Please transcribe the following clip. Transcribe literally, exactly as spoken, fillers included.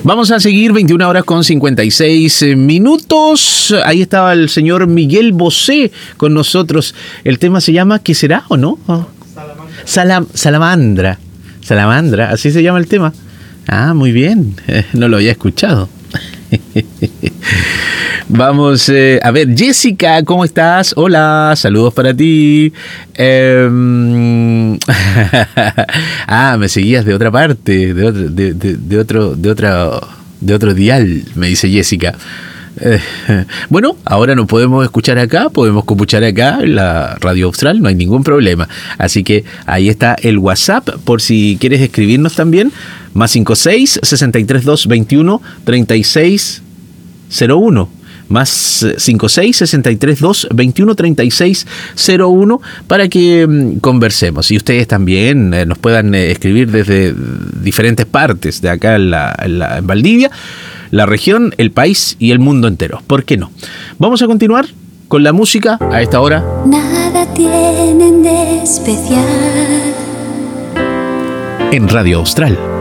Vamos a seguir, veintiuna horas con cincuenta y seis minutos. Ahí estaba el señor Miguel Bosé con nosotros. El tema se llama ¿Qué será o no? Oh. Salam, salamandra. Salamandra, así se llama el tema. Ah, muy bien. Eh, no lo había escuchado. Vamos eh, a ver, Jessica, ¿cómo estás? Hola, saludos para ti. Eh, ah, me seguías de otra parte, de otro, de, de, de otro, de otra, de otro dial, me dice Jessica. Eh, bueno, ahora no podemos escuchar acá, podemos escuchar acá en la Radio Austral, no hay ningún problema. Así que ahí está el WhatsApp, por si quieres escribirnos también, más cincuenta y seis, sesenta y tres, doscientos veintiuno, treinta y seis cero uno. Más cincuenta y seis, sesenta y tres, doscientos veintiuno, treinta y seis cero uno para que mm, conversemos. Y ustedes también eh, nos puedan eh, escribir desde diferentes partes de acá en, la, en, la, en Valdivia, la región, el país y el mundo entero. ¿Por qué no? Vamos a continuar con la música a esta hora. Nada tienen de especial En Radio Austral.